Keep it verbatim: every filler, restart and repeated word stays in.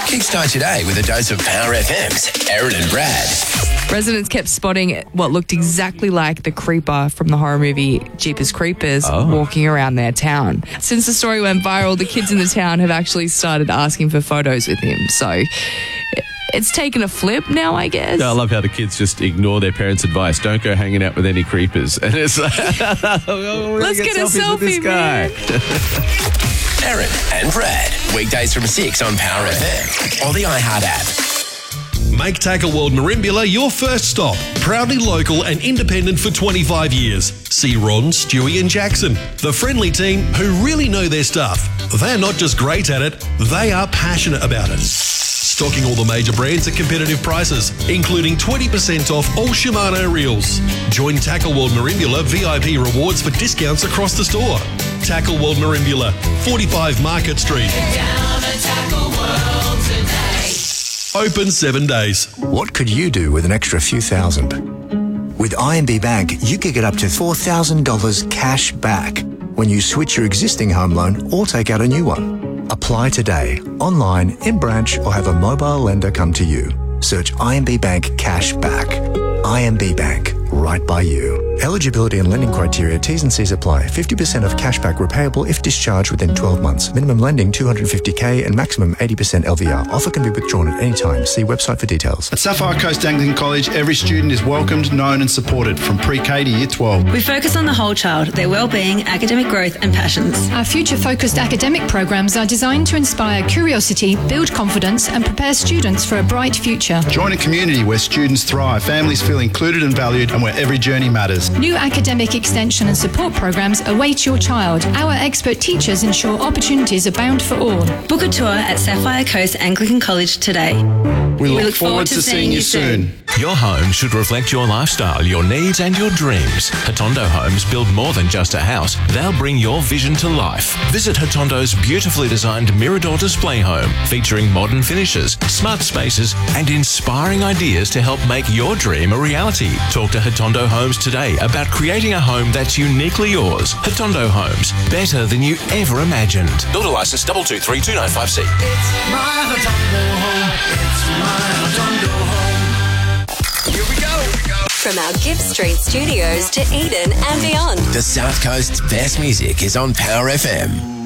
Kickstart today with a dose of Power F M's Erin and Brad. Residents kept spotting what looked exactly like the creeper from the horror movie Jeepers Creepers Oh. walking around their town. Since the story went viral, the kids in the town have actually started asking for photos with him. So it's taken a flip now, I guess. I love how the kids just ignore their parents' advice. Don't go hanging out with any creepers. And it's like, oh, Let's get, a selfie, with this guy. man. Erin and Brad. Weekdays from six on Power F M or the iHeart app. Make Tackle World Merimbula your first stop. Proudly local and independent for twenty-five years. See Ron, Stewie and Jackson, the friendly team who really know their stuff. They're not just great at it, they are passionate about it. Stocking all the major brands at competitive prices, including twenty percent off all Shimano reels. Join Tackle World Merimbula V I P rewards for discounts across the store. Tackle World Merimbula, forty-five Market Street. Down to Tackle World today. Open seven days. What could you do with an extra few thousand? With I M B Bank, you could get up to four thousand dollars cash back when you switch your existing home loan or take out a new one. Apply today, online, in branch, or have a mobile lender come to you. Search I M B Bank Cash Back. I M B Bank, right by you. Eligibility and lending criteria, T's and C's apply. fifty percent of cashback repayable if discharged within twelve months. Minimum lending two hundred fifty thousand and maximum eighty percent L V R. Offer can be withdrawn at any time. See website for details. At Sapphire Coast Anglican College, every student is welcomed, known and supported from pre-K to year twelve. We focus on the whole child, their well-being, academic growth and passions. Our future-focused academic programs are designed to inspire curiosity, build confidence and prepare students for a bright future. Join a community where students thrive, families feel included and valued, and where every journey matters. New academic extension and support programs await your child. Our expert teachers ensure opportunities abound for all. Book a tour at Sapphire Coast Anglican College today. We look, forward, to seeing you soon. Your home should reflect your lifestyle, your needs and your dreams. Hatondo Homes build more than just a house. They'll bring your vision to life. Visit Hatondo's beautifully designed Mirador display home, featuring modern finishes, smart spaces and inspiring ideas to help make your dream a reality. Talk to Hatondo Homes today about creating a home that's uniquely yours. Hatondo Homes, better than you ever imagined. Builder license double two three two nine five C. It's my Hatondo home. It's my Hatondo home. Here we go. From our Gibbs Street studios to Eden and beyond. The South Coast's best music is on Power F M.